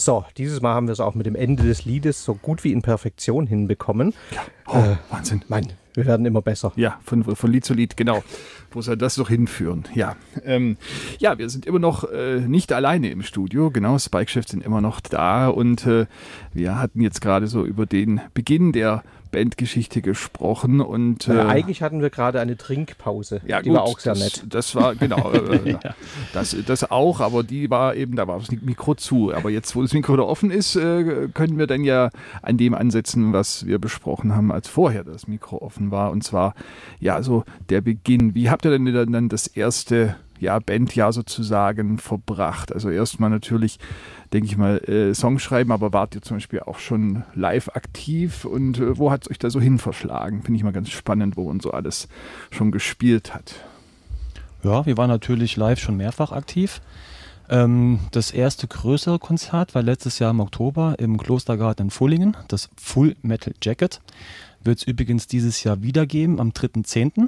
So, dieses Mal haben wir es auch mit dem Ende des Liedes so gut wie in Perfektion hinbekommen. Ja. Wahnsinn. Wir werden immer besser. Ja, von Lied zu Lied, genau. Wo soll das doch hinführen? Ja, wir sind immer noch nicht alleine im Studio. Genau, Spike-Chef sind immer noch da. Und wir hatten jetzt gerade so über den Beginn der Bandgeschichte gesprochen. Und eigentlich hatten wir gerade eine Trinkpause. Ja, die gut, war auch sehr nett. Das war, genau, das auch, aber die war eben, da war das Mikro zu. Aber jetzt, wo das Mikro da offen ist, können wir dann ja an dem ansetzen, was wir besprochen haben, als vorher das Mikro offen war. Und zwar, ja, so der Beginn. Wie habt ihr denn dann das erste Bandjahr sozusagen verbracht? Also erstmal natürlich, denke ich mal, Songs schreiben, aber wart ihr zum Beispiel auch schon live aktiv und wo hat es euch da so hin verschlagen? Finde ich mal ganz spannend, wo man so alles schon gespielt hat. Ja, wir waren natürlich live schon mehrfach aktiv. Das erste größere Konzert war letztes Jahr im Oktober im Klostergarten in Fullingen, das Full Metal Jacket. Wird es übrigens dieses Jahr wieder geben, am 3.10.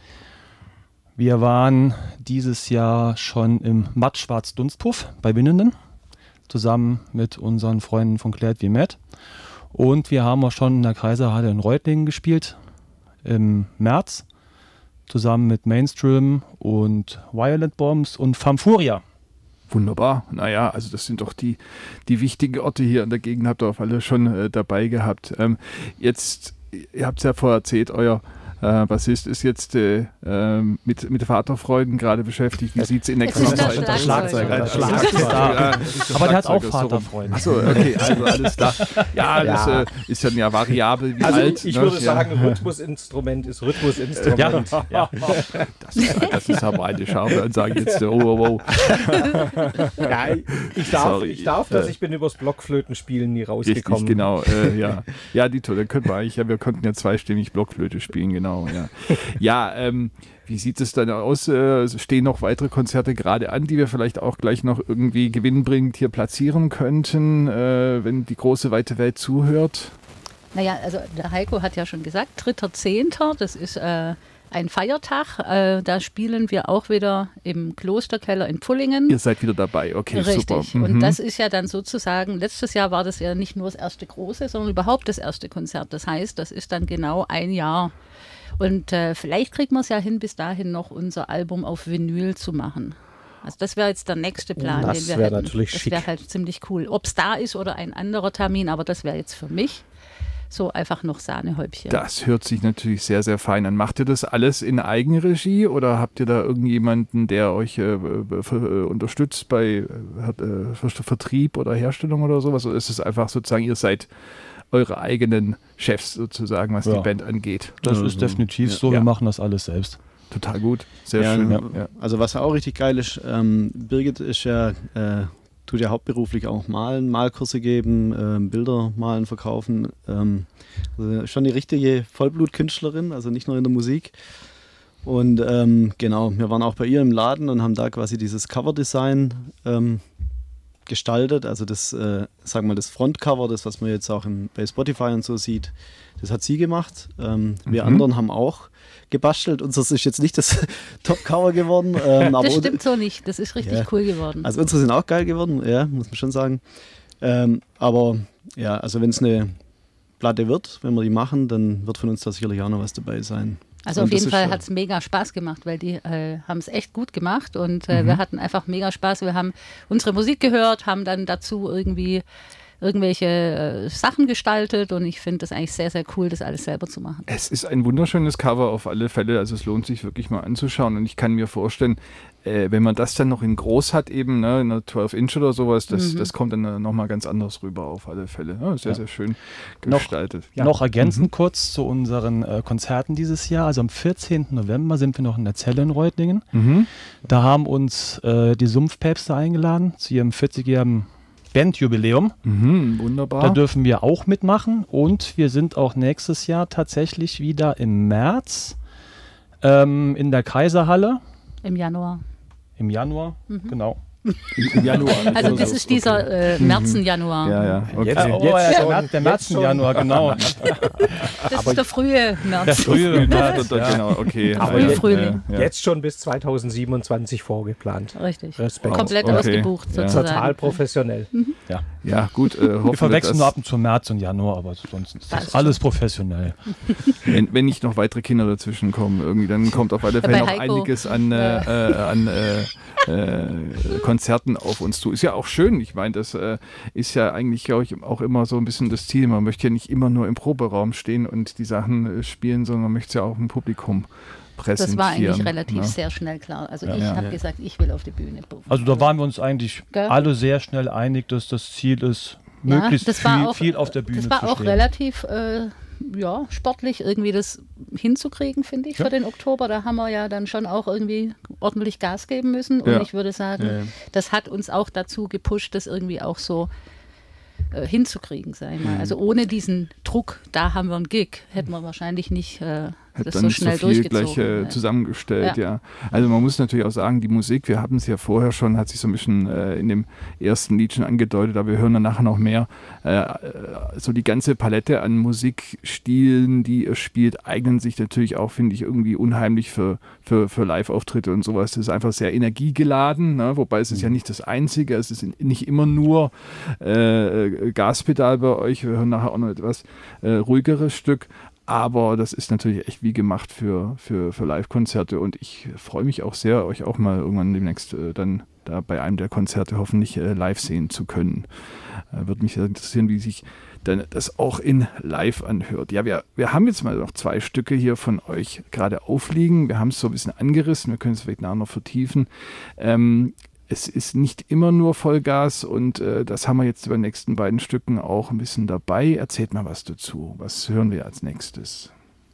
Wir waren dieses Jahr schon im Matt-Schwarz Dunstpuff bei Winnenden, zusammen mit unseren Freunden von Claire wie Matt. Und wir haben auch schon in der Kaiserhalle in Reutlingen gespielt im März, zusammen mit Mainstream und Violet Bombs und Famfuria. Wunderbar. Naja, also das sind doch die wichtigen Orte hier in der Gegend, habt ihr auf alle schon dabei gehabt. Jetzt, ihr habt es ja vorher erzählt, euer Bassist ist jetzt mit Vaterfreuden gerade beschäftigt. Wie sieht es in der Zeit aus? Schlagzeuger. Aber der hat auch Vaterfreuden. Achso, okay, also alles klar. Ja, das ist dann ja variabel wie alt. Ich würde sagen, Rhythmusinstrument ist Rhythmusinstrument. Ja. Das ist aber eine scharfe Ansage jetzt. Oh. Ja, ich darf das, ich bin übers Blockflötenspielen nie rausgekommen. Richtig, genau. Ja, Dito, dann könnten wir eigentlich, wir konnten ja zweistimmig Blockflöte spielen, genau. Ja, wie sieht es dann aus? Stehen noch weitere Konzerte gerade an, die wir vielleicht auch gleich noch irgendwie gewinnbringend hier platzieren könnten, wenn die große weite Welt zuhört? Naja, also der Heiko hat ja schon gesagt, 3.10., das ist ein Feiertag. Da spielen wir auch wieder im Klosterkeller in Pullingen. Ihr seid wieder dabei, okay, richtig. Super. Und das ist ja dann sozusagen, letztes Jahr war das ja nicht nur das erste große, sondern überhaupt das erste Konzert. Das heißt, das ist dann genau ein Jahr. Und vielleicht kriegen wir es ja hin, bis dahin noch unser Album auf Vinyl zu machen. Also das wäre jetzt der nächste Plan, das den wir wäre hätten. Natürlich das schick. wäre halt ziemlich cool. Ob es da ist oder ein anderer Termin, aber das wäre jetzt für mich so einfach noch Sahnehäubchen. Das hört sich natürlich sehr, sehr fein an. Macht ihr das alles in Eigenregie oder habt ihr da irgendjemanden, der euch unterstützt bei Vertrieb oder Herstellung oder sowas? Oder ist es einfach sozusagen, ihr seid eure eigenen Chefs sozusagen, was die Band angeht? Das ist definitiv so, wir machen das alles selbst. Total gut, sehr schön. Ja. Also was auch richtig geil ist, Birgit ist tut ja hauptberuflich auch malen, Malkurse geben, Bilder malen, verkaufen. Also schon die richtige Vollblutkünstlerin, also nicht nur in der Musik. Und genau, wir waren auch bei ihr im Laden und haben da quasi dieses Coverdesign gestaltet. Also das, sagen wir mal, das Frontcover, das, was man jetzt auch bei Spotify und so sieht, das hat sie gemacht. Wir anderen haben auch gebastelt. Unseres ist jetzt nicht das Top-Cover geworden. Aber das stimmt so nicht. Das ist richtig cool geworden. Also unsere sind auch geil geworden, ja, muss man schon sagen. Aber ja, also wenn es eine Platte wird, wenn wir die machen, dann wird von uns da sicherlich auch noch was dabei sein. Also auf jeden Fall hat es mega Spaß gemacht, weil die haben es echt gut gemacht und wir hatten einfach mega Spaß. Wir haben unsere Musik gehört, haben dann dazu irgendwelche Sachen gestaltet und ich finde das eigentlich sehr, sehr cool, das alles selber zu machen. Es ist ein wunderschönes Cover auf alle Fälle, also es lohnt sich wirklich mal anzuschauen und ich kann mir vorstellen, wenn man das dann noch in groß hat eben, ne, in einer 12-Inch oder sowas, das kommt dann nochmal ganz anders rüber auf alle Fälle. Ja, sehr, sehr schön gestaltet. Noch ergänzend kurz zu unseren Konzerten dieses Jahr, also am 14. November sind wir noch in der Zelle in Reutlingen. Da haben uns die Sumpfpäpste eingeladen zu ihrem 40-jährigen Bandjubiläum. Wunderbar. Da dürfen wir auch mitmachen und wir sind auch nächstes Jahr tatsächlich wieder im März in der Kaiserhalle. Im Januar. Genau. Im Januar. Also das ist dieser Märzen-Januar. Ja. Okay. Der Märzen-Januar, genau. Das ist der frühe März. Der frühe März, Genau, okay. Aber Frühling. Jetzt schon bis 2027 vorgeplant. Richtig. Respekt. Komplett Okay. ausgebucht sozusagen. Total professionell. Ja, gut. Wir verwechseln nur ab und zu März und Januar, aber sonst ist das alles professionell. Wenn nicht noch weitere Kinder dazwischen kommen, irgendwie, dann kommt auf alle Fälle noch einiges an Konzerten auf uns zu. Ist ja auch schön. Ich meine, das ist ja eigentlich, glaube ich, auch immer so ein bisschen das Ziel. Man möchte ja nicht immer nur im Proberaum stehen und die Sachen spielen, sondern man möchte es ja auch im Publikum präsentieren. Das war eigentlich relativ sehr schnell klar. Also ich habe gesagt, ich will auf die Bühne. Also da waren wir uns eigentlich alle sehr schnell einig, dass das Ziel ist, möglichst viel auf der Bühne zu stehen. Das war auch relativ sportlich irgendwie das hinzukriegen, finde ich, für den Oktober. Da haben wir ja dann schon auch irgendwie ordentlich Gas geben müssen. Und ich würde sagen, das hat uns auch dazu gepusht, das irgendwie auch so hinzukriegen, sag ich mal. Also ohne diesen Druck, da haben wir einen Gig, hätten wir wahrscheinlich nicht das so schnell so viel durchgezogen. gleich zusammengestellt, ja. Also man muss natürlich auch sagen, die Musik, wir haben es ja vorher schon, hat sich so ein bisschen in dem ersten Lied schon angedeutet, aber wir hören dann nachher noch mehr. So die ganze Palette an Musikstilen, die ihr spielt, eignen sich natürlich auch, finde ich, irgendwie unheimlich für Live-Auftritte und sowas. Das ist einfach sehr energiegeladen, ne? Wobei es ist ja nicht das Einzige, es ist nicht immer nur Gaspedal bei euch, wir hören nachher auch noch etwas ruhigeres Stück. Aber das ist natürlich echt wie gemacht für Live-Konzerte und ich freue mich auch sehr, euch auch mal irgendwann demnächst dann da bei einem der Konzerte hoffentlich live sehen zu können. Würde mich interessieren, wie sich dann das auch in live anhört. Ja, wir haben jetzt mal noch 2 Stücke hier von euch gerade aufliegen. Wir haben es so ein bisschen angerissen, wir können es vielleicht nachher noch vertiefen. Es ist nicht immer nur Vollgas und das haben wir jetzt bei den nächsten beiden Stücken auch ein bisschen dabei. Erzählt mal was dazu. Was hören wir als nächstes?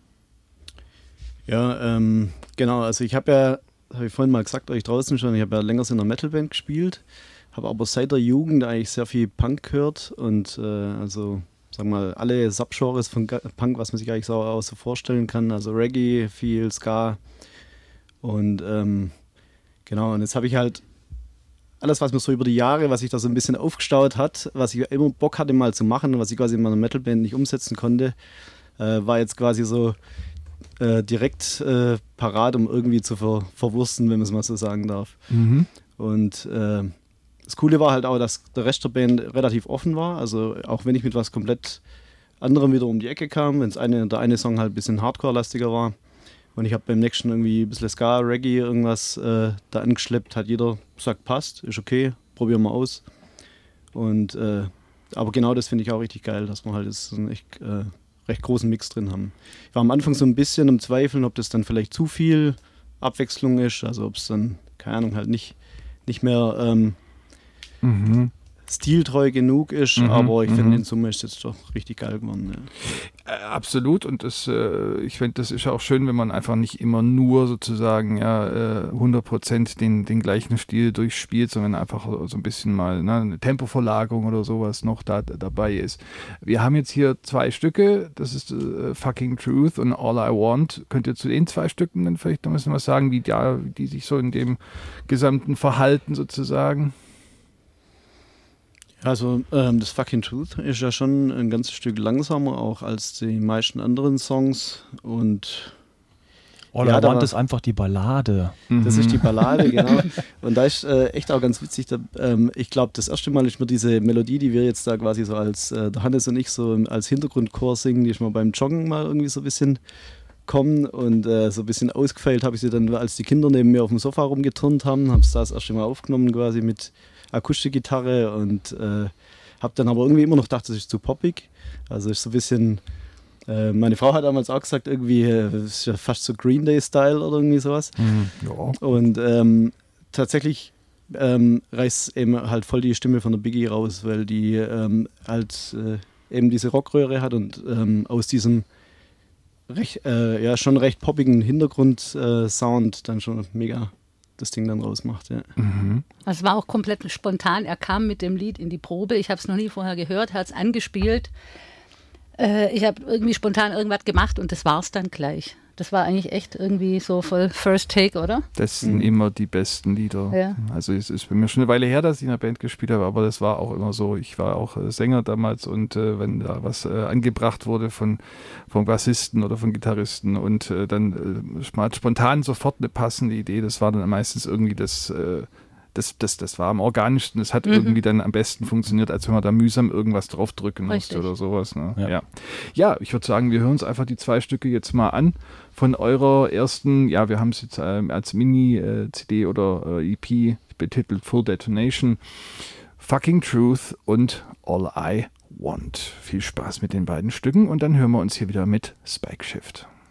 Ja, genau. Also ich habe ich vorhin mal gesagt, euch draußen schon, ich habe ja länger in einer Metalband gespielt, habe aber seit der Jugend eigentlich sehr viel Punk gehört und also sagen wir mal alle Subgenres von Punk, was man sich eigentlich auch so vorstellen kann. Also Reggae, viel Ska und genau. Und jetzt habe ich halt alles, was mir so über die Jahre, was sich da so ein bisschen aufgestaut hat, was ich immer Bock hatte mal zu machen, was ich quasi in meiner Metalband nicht umsetzen konnte, war jetzt quasi so direkt parat, um irgendwie zu verwursten, wenn man es mal so sagen darf. Mhm. Und das Coole war halt auch, dass der Rest der Band relativ offen war, also auch wenn ich mit was komplett anderem wieder um die Ecke kam, wenn der eine Song halt ein bisschen Hardcore-lastiger war, und ich habe beim nächsten irgendwie ein bisschen Ska, Reggae, irgendwas da angeschleppt, hat jeder gesagt, passt, ist okay, probieren wir aus. Und aber genau das finde ich auch richtig geil, dass wir halt so einen echt recht großen Mix drin haben. Ich war am Anfang so ein bisschen im Zweifeln, ob das dann vielleicht zu viel Abwechslung ist, also ob es dann, keine Ahnung, halt nicht mehr stiltreu genug ist, aber ich finde, in Summe ist es jetzt doch richtig geil geworden. Ja. Absolut, und ich finde, das ist auch schön, wenn man einfach nicht immer nur sozusagen 100% den gleichen Stil durchspielt, sondern einfach so ein bisschen mal eine Tempoverlagerung oder sowas noch dabei ist. Wir haben jetzt hier 2 Stücke, das ist Fucking Truth und All I Want. Könnt ihr zu den 2 Stücken dann vielleicht noch ein bisschen was sagen, wie die sich so in dem gesamten Verhalten sozusagen? Also das Fucking Truth ist ja schon ein ganzes Stück langsamer auch als die meisten anderen Songs und All I Want ist einfach die Ballade. Das ist die Ballade, genau. Und da ist echt auch ganz witzig, ich glaube, das erste Mal ist mir diese Melodie, die wir jetzt da quasi so als der Hannes und ich so als Hintergrundchor singen, die ist mir beim Joggen mal irgendwie so ein bisschen kommen und so ein bisschen ausgefeilt habe ich sie dann, als die Kinder neben mir auf dem Sofa rumgeturnt haben, habe es das erste Mal aufgenommen quasi mit Akustikgitarre und habe dann aber irgendwie immer noch gedacht, das ist zu poppig. Also ist so ein bisschen, meine Frau hat damals auch gesagt, irgendwie ist ja fast so Green Day-Style oder irgendwie sowas. Ja. Und tatsächlich reißt eben halt voll die Stimme von der Biggie raus, weil die halt eben diese Rockröhre hat und aus diesem schon recht poppigen Hintergrund-Sound dann schon mega das Ding dann rausmacht. Ja. Also es war auch komplett spontan. Er kam mit dem Lied in die Probe. Ich habe es noch nie vorher gehört, hat es angespielt. Ich habe irgendwie spontan irgendwas gemacht und das war es dann gleich. Das war eigentlich echt irgendwie so voll First Take, oder? Das sind immer die besten Lieder. Ja. Also es ist bei mir schon eine Weile her, dass ich in einer Band gespielt habe, aber das war auch immer so. Ich war auch Sänger damals und wenn da was angebracht wurde vom Bassisten oder von Gitarristen und dann spontan sofort eine passende Idee, das war dann meistens irgendwie das war am organischsten. Das hat irgendwie dann am besten funktioniert, als wenn man da mühsam irgendwas draufdrücken musste oder sowas. Ne? Ja, ich würde sagen, wir hören uns einfach die 2 Stücke jetzt mal an von eurer ersten, wir haben es jetzt als Mini-CD oder EP betitelt, Full Detonation, Fucking Truth und All I Want. Viel Spaß mit den beiden Stücken und dann hören wir uns hier wieder mit Spike Shift.